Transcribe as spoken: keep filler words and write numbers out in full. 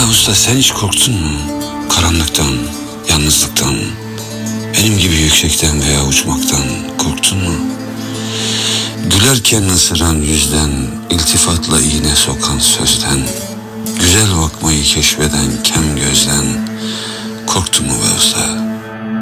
Ya usta, sen hiç korktun mu? Karanlıktan, yalnızlıktan, benim gibi yüksekten veya uçmaktan korktun mu? Gülerken ısıran yüzden, iltifatla iğne sokan sözden, güzel bakmayı keşfeden kem gözden korktun mu be usta?